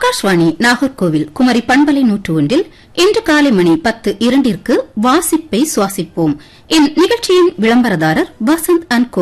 ஆகாஷ்வாணி நாகர்கோவில் குமரி பண்பலை 101 இன்று காலை மணி 10:02 வாசிப்பை சுவாசிப்போம். இந்நிகழ்ச்சியின் விளம்பரதாரர் வசந்த் அண்ட் கோ.